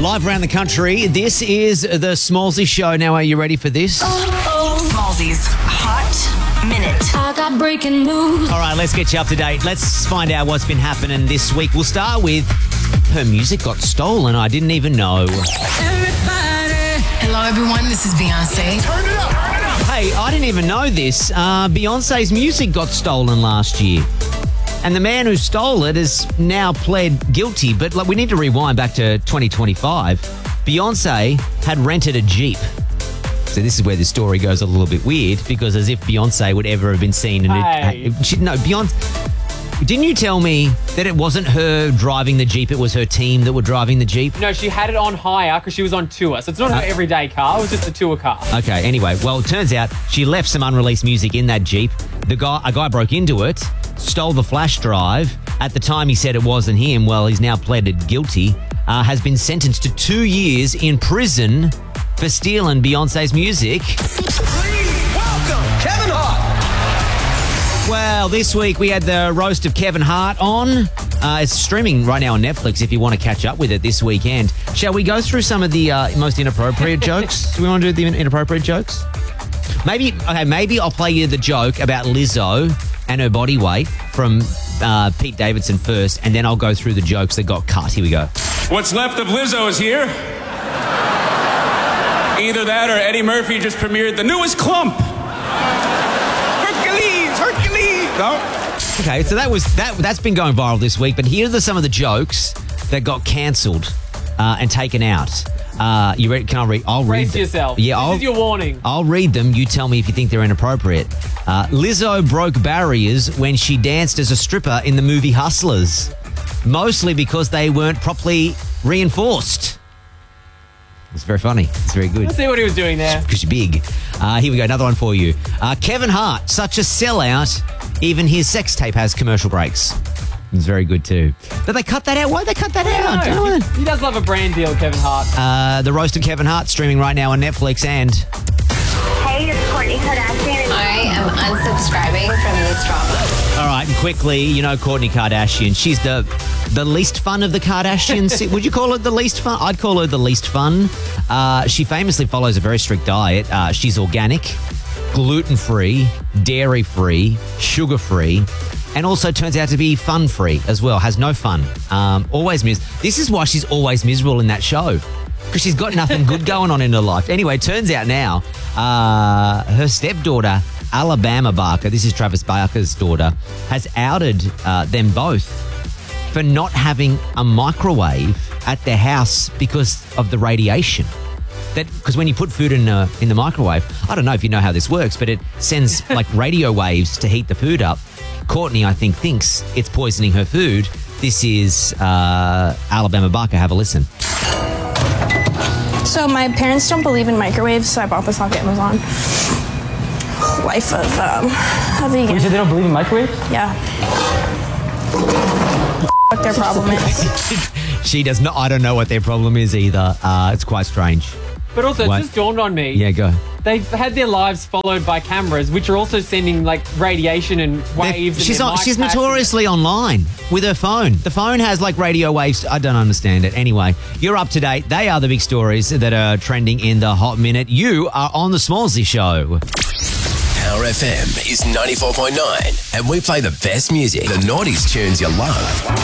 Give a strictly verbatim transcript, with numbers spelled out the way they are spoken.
Live around the country, this is the Smallsy Show. Now, are you ready for this? Smallsy's Hot Minute. I got breaking news. All right, let's get you up to date. Let's find out what's been happening this week. We'll start with her music got stolen. I didn't even know. Everybody. Hello, everyone. This is Beyonce. Turn it up. Hey, I didn't even know this. Uh, Beyonce's music got stolen last year. And the man who stole it has now pled guilty. But like, we need to rewind back to twenty twenty-five. Beyonce had rented a Jeep. So this is where the story goes a little bit weird, because as if Beyonce would ever have been seen in Hey. a... She, no, Beyonce... Didn't you tell me that it wasn't her driving the Jeep, it was her team that were driving the Jeep? No, she had it on hire because she was on tour. So it's not her everyday car. It was just a tour car. Okay, anyway, well, it turns out she left some unreleased music in that Jeep. The guy, a guy broke into it, stole the flash drive. At the time he said it wasn't him. Well, he's now pleaded guilty, uh, has been sentenced to two years in prison for stealing Beyonce's music. Please welcome Kevin Hart. Well, this week we had the roast of Kevin Hart on. Uh, it's streaming right now on Netflix if you want to catch up with it this weekend. Shall we go through some of the uh, most inappropriate jokes? Do we want to do the inappropriate jokes? Maybe, okay, maybe I'll play you the joke about Lizzo and her body weight from uh, Pete Davidson first, and then I'll go through the jokes that got cut. Here we go. What's left of Lizzo is here. Either that or Eddie Murphy just premiered the newest Clump. Hercules, Hercules. No? Okay, so that was that. That's been going viral this week. But here are some of the jokes that got cancelled uh, and taken out. Uh, you ready? Can I read? I'll read Brace them. yourself. Yeah, This I'll, is your warning. I'll read them. You tell me if you think they're inappropriate. Uh, Lizzo broke barriers when she danced as a stripper in the movie Hustlers, mostly because they weren't properly reinforced. It's very funny. It's very good. Let's see what he was doing there. Because you're big. Uh, here we go. Another one for you. Uh, Kevin Hart, such a sellout. Even his sex tape has commercial breaks. It's very good too. But they cut that out. Why'd they cut that out? No, Don't know. he, he does love a brand deal, Kevin Hart. Uh, the roast of Kevin Hart streaming right now on Netflix and... Hey, it's Kourtney Kardashian. I am unsubscribing from this drama. All right, and quickly, you know Kourtney Kardashian. She's the the least fun of the Kardashians. Would you call it the least fun? I'd call her the least fun. Uh, she famously follows a very strict diet. Uh, she's organic, gluten-free, dairy-free, sugar-free, and also turns out to be fun-free as well. Has no fun. Um, always mis- This is why she's always miserable in that show, because she's got nothing good going on in her life. Anyway, turns out now uh, her stepdaughter, Alabama Barker, this is Travis Barker's daughter, has outed uh, them both for not having a microwave at their house because of the radiation. That because when you put food in uh, in the microwave, I don't know if you know how this works, but it sends like radio waves to heat the food up. Kourtney, I think, thinks it's poisoning her food. This is uh, Alabama Barker. Have a listen. So my parents don't believe in microwaves, so I bought this off Amazon. Life of um, a vegan. You said they don't believe in microwaves? Yeah. What their problem is. She does not. I don't know what their problem is either. Uh, it's quite strange. But also, What? it just dawned on me. Yeah, go. They've had their lives followed by cameras, which are also sending like radiation and waves. And She's their on, mic she's packs and- notoriously online with her phone. The phone has like radio waves. I don't understand it. Anyway, you're up to date. They are the big stories that are trending in the Hot Minute. You are on the Smallsy Show. Power F M is ninety-four point nine, and we play the best music, the noughties tunes you love.